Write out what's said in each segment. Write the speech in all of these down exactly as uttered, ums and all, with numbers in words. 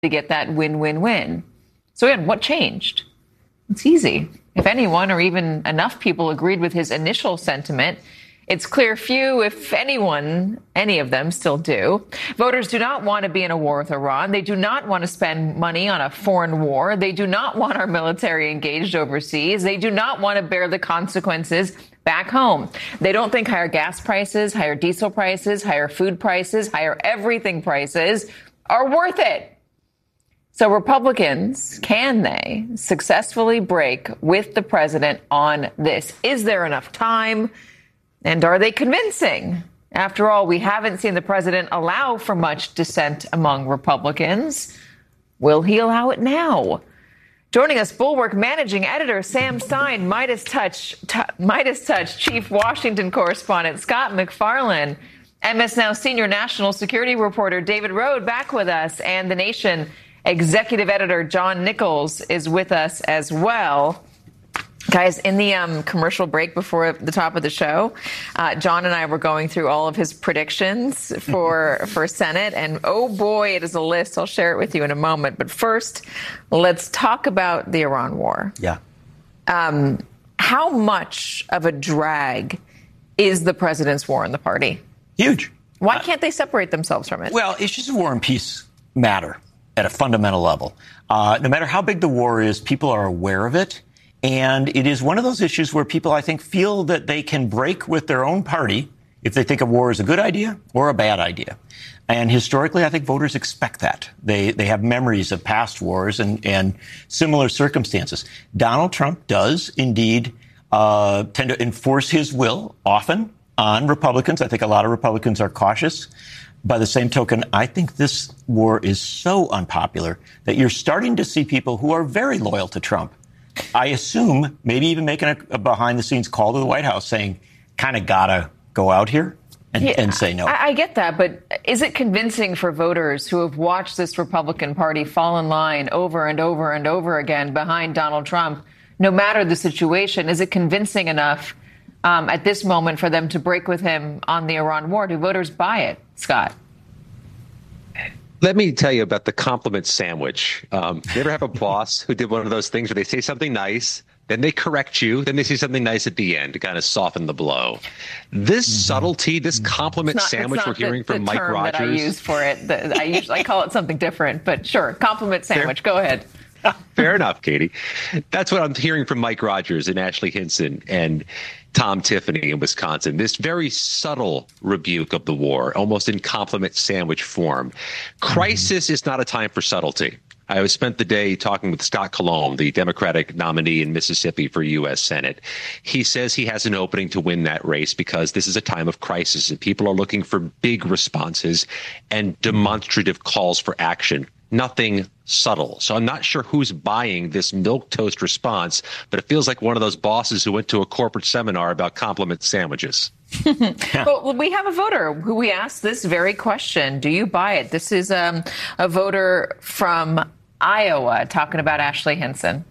to get that win-win-win. So again, what changed? It's easy. If anyone or even enough people agreed with his initial sentiment, it's clear few, if anyone, any of them still do. Voters do not want to be in a war with Iran. They do not want to spend money on a foreign war. They do not want our military engaged overseas. They do not want to bear the consequences back home. They don't think higher gas prices, higher diesel prices, higher food prices, higher everything prices are worth it. So Republicans, can they successfully break with the president on this? Is there enough time? And are they convincing? After all, we haven't seen the president allow for much dissent among Republicans. Will he allow it now? Joining us, Bulwark managing editor Sam Stein, Midas Touch, t- Midas Touch chief Washington correspondent Scott MacFarlane, M S Now senior national security reporter David Rohde back with us, and The Nation executive editor John Nichols is with us as well. Guys, in the um, commercial break before the top of the show, uh, John and I were going through all of his predictions for for Senate, and oh boy, it is a list. I'll share it with you in a moment. But first, let's talk about the Iran war. Yeah. Um, how much of a drag is the president's war in the party? Huge. Why can't they separate themselves from it? Well, issues of war and peace matter at a fundamental level. Uh, no matter how big the war is, people are aware of it. And it is one of those issues where people, I think, feel that they can break with their own party if they think a war is a good idea or a bad idea. And historically, I think voters expect that. They they have memories of past wars and, and similar circumstances. Donald Trump does indeed uh, tend to enforce his will often on Republicans. I think a lot of Republicans are cautious. By the same token, I think this war is so unpopular that you're starting to see people who are very loyal to Trump, I assume, maybe even making a, a behind-the-scenes call to the White House saying, kind of gotta go out here and, yeah, and say no. I, I get that, but is it convincing for voters who have watched this Republican Party fall in line over and over and over again behind Donald Trump, no matter the situation? Is it convincing enough um, at this moment for them to break with him on the Iran war? Do voters buy it, Scott? Let me tell you about the compliment sandwich. Um, you ever have a boss who did one of those things where they say something nice, then they correct you, then they say something nice at the end to kind of soften the blow? This mm-hmm. subtlety, this compliment not, sandwich we're hearing the, from the Mike term Rogers. That I use for it. The, I usually I call it something different, but sure, compliment sandwich. Fair. Go ahead. Fair enough, Katie. That's what I'm hearing from Mike Rogers and Ashley Hinson and Tom Tiffany in Wisconsin. This very subtle rebuke of the war, almost in compliment sandwich form. Crisis mm-hmm. is not a time for subtlety. I spent the day talking with Scott Colomb, the Democratic nominee in Mississippi for U S Senate. He says he has an opening to win that race because this is a time of crisis and people are looking for big responses and demonstrative calls for action. Nothing subtle. So I'm not sure who's buying this milquetoast response, but it feels like one of those bosses who went to a corporate seminar about compliment sandwiches. But we have a voter who we asked this very question. Do you buy it? This is um, a voter from Iowa talking about Ashley Hinson.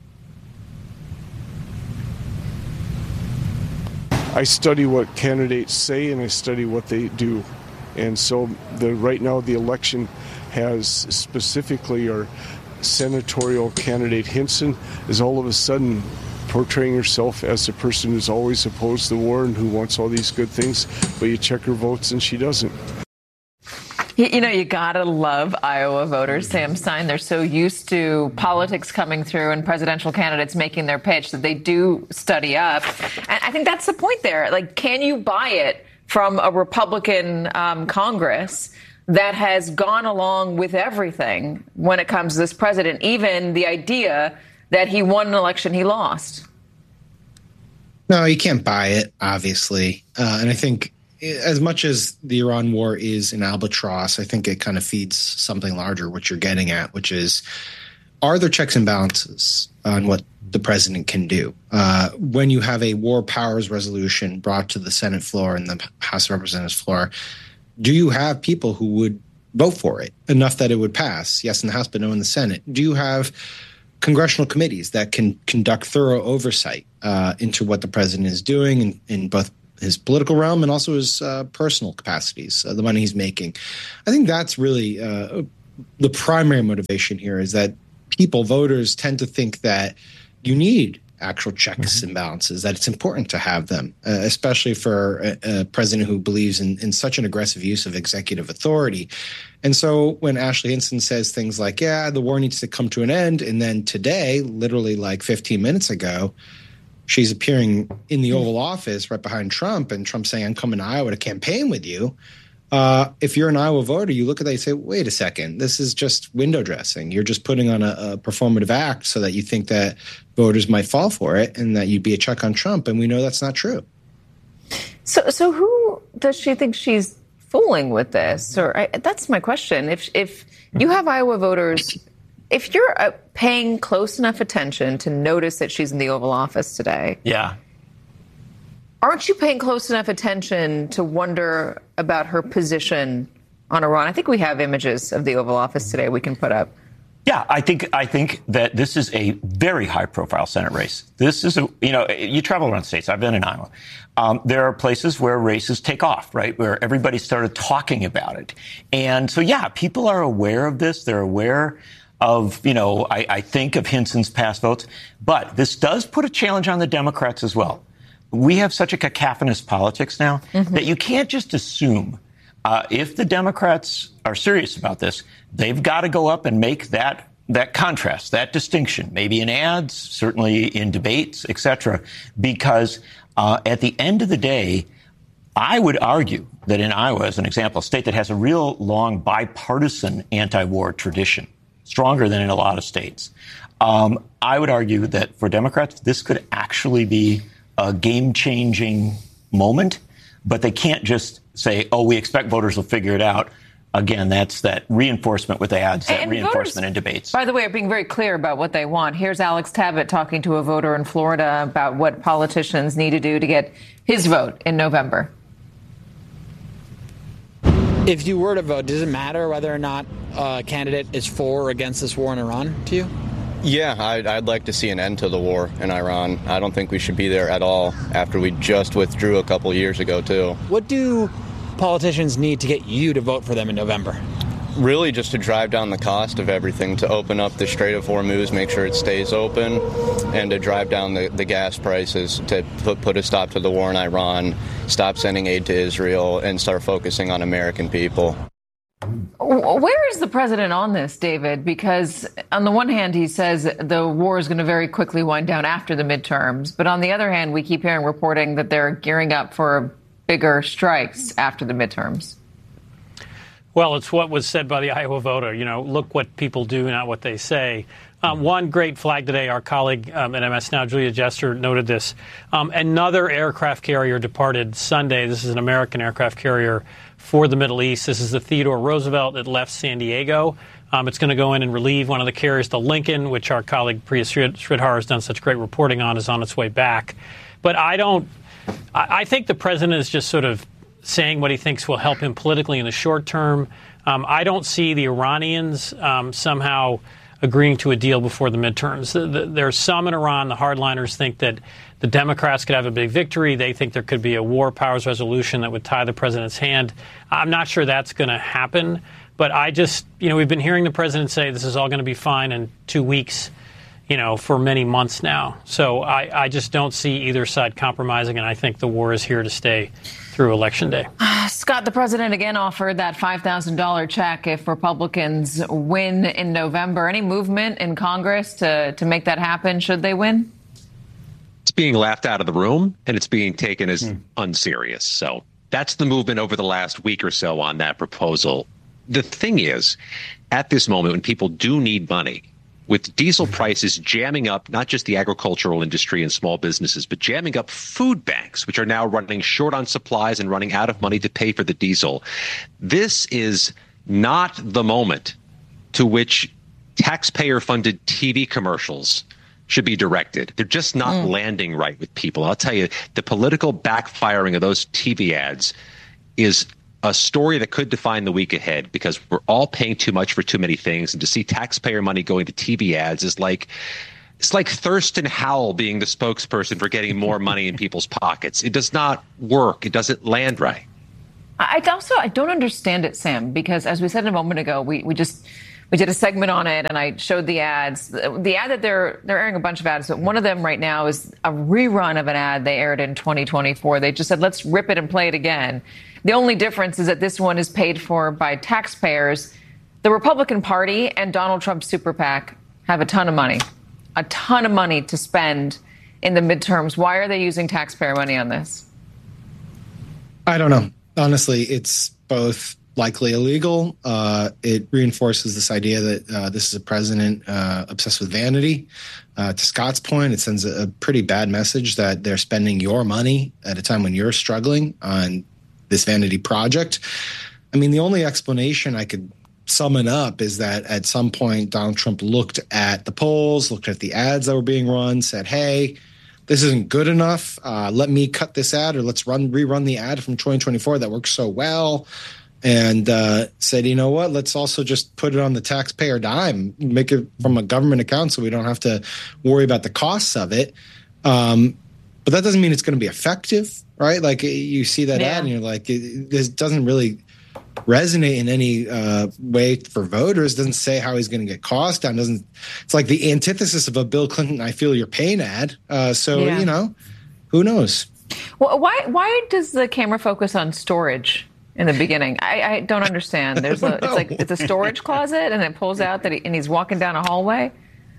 I study what candidates say and I study what they do. And so the right now the election has specifically our senatorial candidate Hinson is all of a sudden portraying herself as the person who's always opposed the war and who wants all these good things, but you check her votes and she doesn't. You know, you gotta love Iowa voters, Sam Stein. They're so used to politics coming through and presidential candidates making their pitch that they do study up. And I think that's the point there. Like, can you buy it from a Republican um, Congress that has gone along with everything when it comes to this president, even the idea that he won an election he lost? No, you can't buy it, obviously. Uh, and I think as much as the Iran war is an albatross, I think it kind of feeds something larger, which you're getting at, which is, are there checks and balances on what the president can do? Uh, when you have a war powers resolution brought to the Senate floor and the House of Representatives floor, do you have people who would vote for it enough that it would pass? Yes, in the House, but no in the Senate. Do you have congressional committees that can conduct thorough oversight uh, into what the president is doing in, in both his political realm and also his uh, personal capacities, uh, the money he's making? I think that's really uh, the primary motivation here is that people, voters, tend to think that you need actual checks mm-hmm. and balances, that it's important to have them, uh, especially for a, a president who believes in, in such an aggressive use of executive authority. And so when Ashley Hinson says things like, yeah, the war needs to come to an end, and then today, literally like fifteen minutes ago, she's appearing in the Oval Office right behind Trump, and Trump saying, I'm coming to Iowa to campaign with you. Uh, if you're an Iowa voter, you look at that and say, wait a second, this is just window dressing. You're just putting on a, a performative act so that you think that voters might fall for it and that you'd be a check on Trump. And we know that's not true. So so who does she think she's fooling with this? Or I, that's my question. If, if you have Iowa voters, if you're uh, paying close enough attention to notice that she's in the Oval Office today. Yeah. Aren't you paying close enough attention to wonder about her position on Iran? I think we have images of the Oval Office today we can put up. Yeah, I think I think that this is a very high-profile Senate race. This is a, you know, you travel around states. I've been in Iowa. Um, there are places where races take off, right, where everybody started talking about it. And so, yeah, people are aware of this. They're aware of, you know, I, I think of Hinson's past votes. But this does put a challenge on the Democrats as well. We have such a cacophonous politics now mm-hmm. that you can't just assume uh, if the Democrats are serious about this, they've got to go up and make that that contrast, that distinction, maybe in ads, certainly in debates, et cetera, because uh, at the end of the day, I would argue that in Iowa, as an example, a state that has a real long bipartisan anti-war tradition, stronger than in a lot of states, um, I would argue that for Democrats, this could actually be a game-changing moment, but they can't just say, oh, we expect voters will figure it out. Again, that's that reinforcement with ads, that and reinforcement voters, in debates. By the way, are being very clear about what they want. Here's Alex Tabbitt talking to a voter in Florida about what politicians need to do to get his vote in November. If you were to vote, does it matter whether or not a candidate is for or against this war in Iran to you? Yeah, I'd, I'd like to see an end to the war in Iran. I don't think we should be there at all after we just withdrew a couple years ago, too. What do politicians need to get you to vote for them in November? Really just to drive down the cost of everything, to open up the Strait of Hormuz, make sure it stays open, and to drive down the, the gas prices, to put, put a stop to the war in Iran, stop sending aid to Israel, and start focusing on American people. Where is the president on this, David? Because on the one hand, he says the war is going to very quickly wind down after the midterms. But on the other hand, we keep hearing reporting that they're gearing up for bigger strikes after the midterms. Well, it's what was said by the Iowa voter. You know, look what people do, not what they say. Um, one great flag today, our colleague um, at M S Now, Julia Jester, noted this. Um, another aircraft carrier departed Sunday. This is an American aircraft carrier for the Middle East. This is the Theodore Roosevelt that left San Diego. Um, it's going to go in and relieve one of the carriers. The Lincoln, which our colleague Priya Sridhar has done such great reporting on, is on its way back. But I don't – I think the president is just sort of saying what he thinks will help him politically in the short term. Um, I don't see the Iranians um, somehow agreeing to a deal before the midterms. The, the, there's some in Iran, the hardliners think that the Democrats could have a big victory. They think there could be a war powers resolution that would tie the president's hand. I'm not sure that's going to happen. But I just, you know, we've been hearing the president say this is all going to be fine in two weeks, you know, for many months now. So I, I just don't see either side compromising, and I think the war is here to stay through Election Day. Scott, the president again offered that five thousand dollars check if Republicans win in November. Any movement in Congress to, to make that happen should they win? It's being laughed out of the room, and it's being taken as mm. unserious. So that's the movement over the last week or so on that proposal. The thing is, at this moment, when people do need money, with diesel prices jamming up not just the agricultural industry and small businesses, but jamming up food banks, which are now running short on supplies and running out of money to pay for the diesel. This is not the moment to which taxpayer-funded T V commercials should be directed. They're just not mm. landing right with people. I'll tell you, the political backfiring of those T V ads is a story that could define the week ahead, because we're all paying too much for too many things. And to see taxpayer money going to T V ads is like, it's like Thurston Howell being the spokesperson for getting more money in people's pockets. It does not work. It doesn't land right. I also, I don't understand it, Sam, because as we said a moment ago, we, we just, We did a segment on it, and I showed the ads. The ad that they're they're airing a bunch of ads, but one of them right now is a rerun of an ad they aired in twenty twenty-four. They just said, let's rip it and play it again. The only difference is that this one is paid for by taxpayers. The Republican Party and Donald Trump's super PAC have a ton of money, a ton of money to spend in the midterms. Why are they using taxpayer money on this? I don't know. Honestly, it's both likely illegal. Uh, it reinforces this idea that uh, this is a president uh, obsessed with vanity. Uh, to Scott's point, it sends a, a pretty bad message that they're spending your money at a time when you're struggling on this vanity project. I mean, the only explanation I could sum it up is that at some point, Donald Trump looked at the polls, looked at the ads that were being run, said, hey, this isn't good enough. Uh, let me cut this ad, or let's run rerun the ad from twenty twenty-four that works so well. And uh, said, you know what, let's also just put it on the taxpayer dime, make it from a government account so we don't have to worry about the costs of it. Um, but that doesn't mean it's going to be effective, right? Like you see that yeah. ad and you're like, it, this doesn't really resonate in any uh, way for voters. Doesn't say how he's going to get costs down. Doesn't. It's like the antithesis of a Bill Clinton, I feel your pain ad. Uh, so, yeah. you know, who knows? Well, why, why does the camera focus on storage? In the beginning, I, I don't understand. There's a, it's like it's a storage closet, and it pulls out that he, and he's walking down a hallway.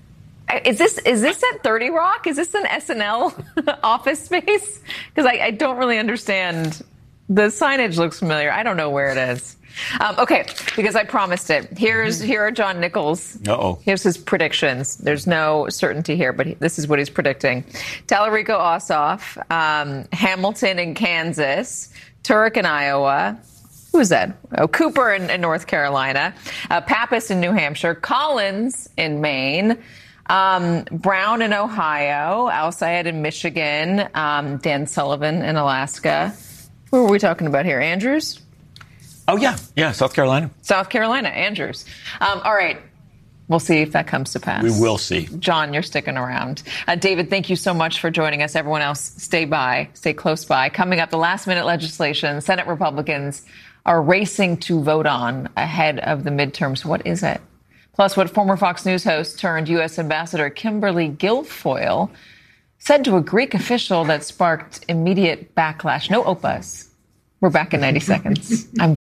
Is this is this at thirty Rock? Is this an S N L office space? Because I, I don't really understand. The signage looks familiar. I don't know where it is. Um, okay, because I promised it. Here's here are John Nichols. Uh-oh. Here's his predictions. There's no certainty here, but he, this is what he's predicting: Tallarico Ossoff, um, Hamilton in Kansas, Turek in Iowa. Who's that? Oh, Cooper in, in North Carolina, uh, Pappas in New Hampshire, Collins in Maine, um, Brown in Ohio, Al-Sayed in Michigan, um, Dan Sullivan in Alaska. Who are we talking about here? Andrews? Oh, yeah. Yeah, South Carolina. South Carolina, Andrews. Um, all right. We'll see if that comes to pass. We will see. John, you're sticking around. Uh, David, thank you so much for joining us. Everyone else, stay by, stay close by. Coming up, the last-minute legislation, Senate Republicans are racing to vote on ahead of the midterms. What is it? Plus, what former Fox News host turned U S Ambassador Kimberly Guilfoyle said to a Greek official that sparked immediate backlash. No opas. We're back in ninety seconds. I'm